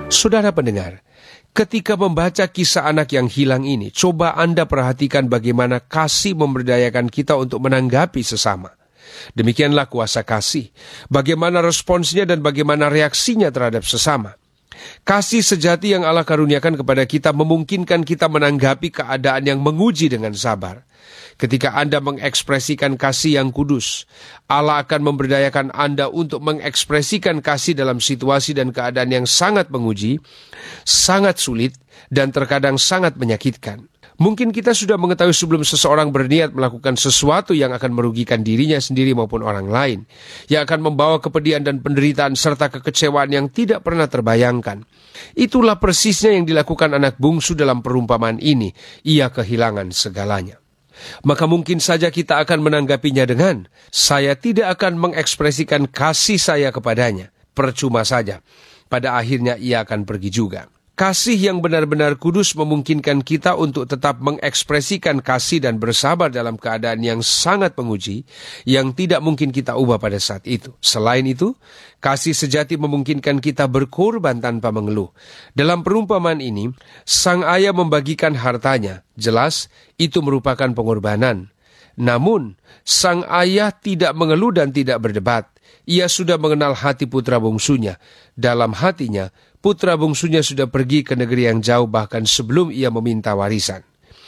Saudara pendengar, ketika membaca kisah anak yang hilang ini, coba Anda perhatikan bagaimana kasih memberdayakan kita untuk menanggapi sesama. Demikianlah kuasa kasih, bagaimana responsnya dan bagaimana reaksinya terhadap sesama. Kasih sejati yang Allah karuniakan kepada kita memungkinkan kita menanggapi keadaan yang menguji dengan sabar. Ketika Anda mengekspresikan kasih yang kudus, Allah akan memberdayakan Anda untuk mengekspresikan kasih dalam situasi dan keadaan yang sangat menguji, sangat sulit, dan terkadang sangat menyakitkan. Mungkin kita sudah mengetahui sebelum seseorang berniat melakukan sesuatu yang akan merugikan dirinya sendiri maupun orang lain, yang akan membawa kepedihan dan penderitaan serta kekecewaan yang tidak pernah terbayangkan. Itulah persisnya yang dilakukan anak bungsu dalam perumpamaan ini. Ia kehilangan segalanya. Maka mungkin saja kita akan menanggapinya dengan, saya tidak akan mengekspresikan kasih saya kepadanya. Percuma saja, pada akhirnya ia akan pergi juga. Kasih yang benar-benar kudus memungkinkan kita untuk tetap mengekspresikan kasih dan bersabar dalam keadaan yang sangat menguji, yang tidak mungkin kita ubah pada saat itu. Selain itu, kasih sejati memungkinkan kita berkorban tanpa mengeluh. Dalam perumpamaan ini, sang ayah membagikan hartanya. Jelas, itu merupakan pengorbanan. Namun, sang ayah tidak mengeluh dan tidak berdebat. Ia sudah mengenal hati putra bungsunya. Dalam hatinya, putra bungsunya sudah pergi ke negeri yang jauh bahkan sebelum ia meminta warisan.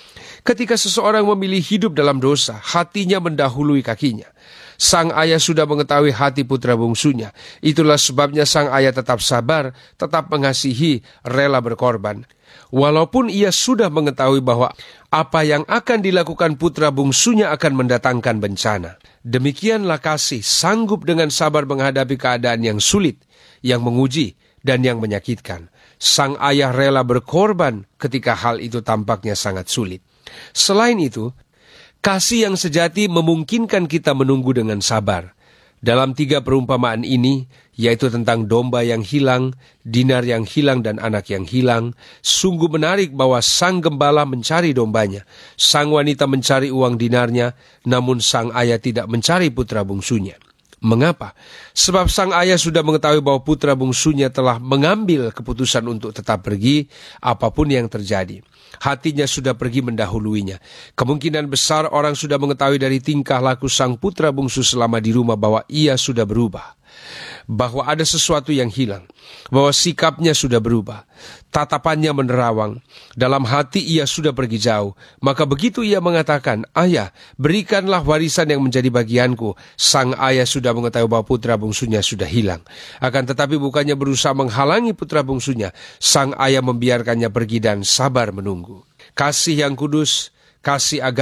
Ketika seseorang memilih hidup dalam dosa, hatinya mendahului kakinya. Sang ayah sudah mengetahui hati putra bungsunya. Itulah sebabnya sang ayah tetap sabar, tetap mengasihi, rela berkorban. Walaupun ia sudah mengetahui bahwa apa yang akan dilakukan putra bungsunya akan mendatangkan bencana. Demikianlah kasih sanggup dengan sabar menghadapi keadaan yang sulit, yang menguji, dan yang menyakitkan. Sang ayah rela berkorban ketika hal itu tampaknya sangat sulit. Selain itu, kasih yang sejati memungkinkan kita menunggu dengan sabar. Dalam 3 perumpamaan ini, yaitu tentang domba yang hilang, dinar yang hilang, dan anak yang hilang, sungguh menarik bahwa sang gembala mencari dombanya. Sang wanita mencari uang dinarnya, namun sang ayah tidak mencari putra bungsunya. Mengapa? Sebab sang ayah sudah mengetahui bahwa putra bungsunya telah mengambil keputusan untuk tetap pergi, apapun yang terjadi. Hatinya sudah pergi mendahuluinya. Kemungkinan besar orang sudah mengetahui dari tingkah laku sang putra bungsu selama di rumah bahwa ia sudah berubah. Bahwa ada sesuatu yang hilang. Bahwa sikapnya sudah berubah. Tatapannya menerawang. Dalam hati ia sudah pergi jauh. Maka begitu ia mengatakan, "Ayah, berikanlah warisan yang menjadi bagianku." Sang ayah sudah mengetahui bahwa putra bungsunya sudah hilang. Akan tetapi bukannya berusaha menghalangi putra bungsunya, sang ayah membiarkannya pergi dan sabar menunggu. Kasih yang kudus, kasih agama